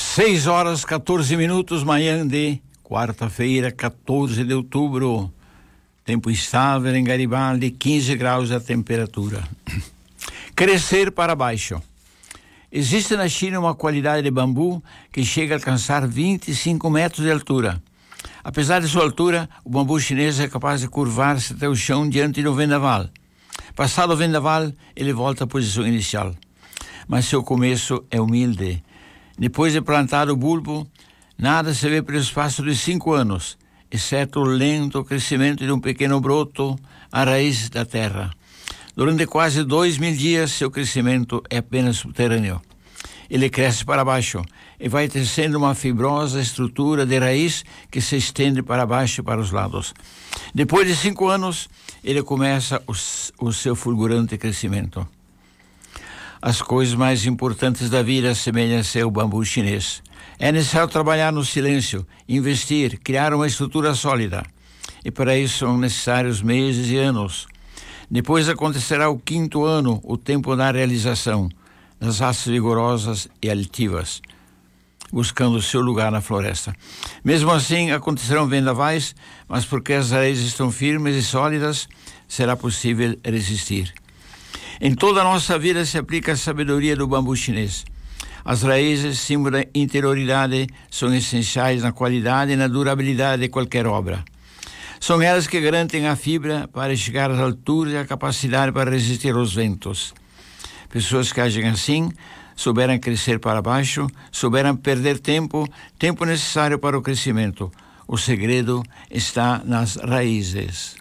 6h14, manhã de quarta-feira, 14 de outubro. Tempo estável em Garibaldi, 15 graus a temperatura. Crescer para baixo. Existe na China uma qualidade de bambu que chega a alcançar 25 metros de altura. Apesar de sua altura, o bambu chinês é capaz de curvar-se até o chão diante do vendaval. Passado o vendaval, ele volta à posição inicial. Mas seu começo é humilde. Depois de plantado o bulbo, nada se vê pelo espaço de 5 anos, exceto o lento crescimento de um pequeno broto à raiz da terra. Durante quase 2.000 dias, seu crescimento é apenas subterrâneo. Ele cresce para baixo e vai tecendo uma fibrosa estrutura de raiz que se estende para baixo e para os lados. Depois de 5 anos, ele começa o seu fulgurante crescimento. As coisas mais importantes da vida assemelham-se ao bambu chinês. É necessário trabalhar no silêncio, investir, criar uma estrutura sólida. E para isso são necessários meses e anos. Depois acontecerá o 5º ano, o tempo da realização, das raças vigorosas e altivas, buscando seu lugar na floresta. Mesmo assim, acontecerão vendavais, mas porque as raízes estão firmes e sólidas, será possível resistir. Em toda a nossa vida se aplica a sabedoria do bambu chinês. As raízes, símbolo da interioridade, são essenciais na qualidade e na durabilidade de qualquer obra. São elas que garantem a fibra para chegar às alturas e a capacidade para resistir aos ventos. Pessoas que agem assim souberam crescer para baixo, souberam perder tempo necessário para o crescimento. O segredo está nas raízes.